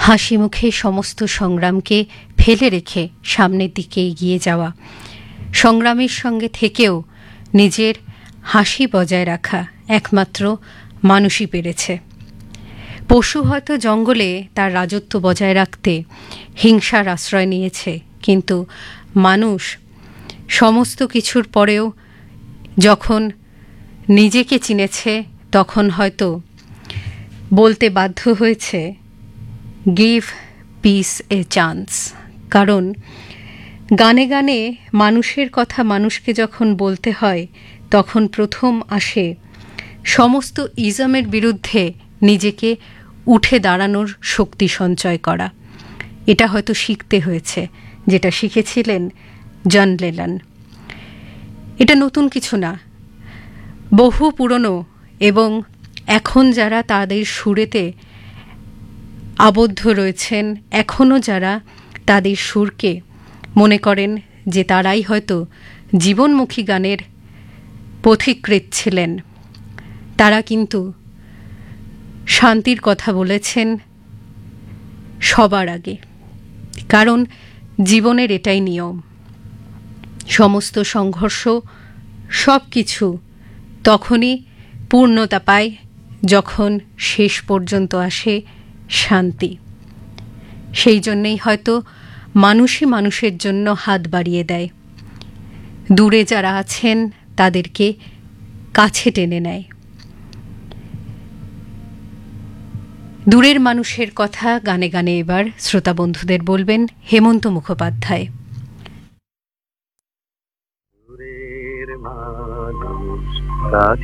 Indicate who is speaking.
Speaker 1: হাসি মুখে সমস্ত সংগ্রামকে ফেলে রেখে সামনের দিকে এগিয়ে যাওয়া, সংগ্রামের সঙ্গে থেকেও নিজের হাসি বজায় রাখা একমাত্র মানুষই পেরেছে। পশু হয়তো জঙ্গলে তার রাজত্ব বজায় রাখতে হিংসার আশ্রয় নিয়েছে, কিন্তু মানুষ সমস্ত কিছুর পরেও যখন নিজেকে চিনেছে তখন হয়তো বলতে বাধ্য হয়েছে গিভ পিস এ চান্স। কারণ গানে গানে মানুষের কথা মানুষকে যখন বলতে হয় তখন প্রথম আসে সমস্ত ইজমের বিরুদ্ধে নিজেকে উঠে দাঁড়ানোর শক্তি সঞ্চয় করা। এটা হয়তো শিখতে হয়েছে, যেটা শিখেছিলেন জন লেনন। এটা নতুন কিছু না, বহু পুরনো, এবং এখন যারা তাদের সুরেতে আবদ্ধ রয়েছেন, এখনও যারা তাদের সুরকে মনে করেন যে তারাই হয়তো জীবনমুখী গানের পথিকৃৎ ছিলেন, তারা কিন্তু শান্তির কথা বলেছেন সবার আগে। কারণ জীবনের এটাই নিয়ম, সমস্ত সংঘর্ষ সব কিছু তখনই পূর্ণতা পায় যখন শেষ পর্যন্ত আসে শান্তি। সেই জন্যেই হয়তো মানুষই মানুষের জন্য হাত বাড়িয়ে দেয়, দূরে যারা আছেন তাদেরকে কাছে টেনে নেয়। দূরের মানুষের কথা গানে গানে এবার শ্রোতা বন্ধুদের বলবেন হেমন্ত মুখোপাধ্যায়।
Speaker 2: দূরের মানুষ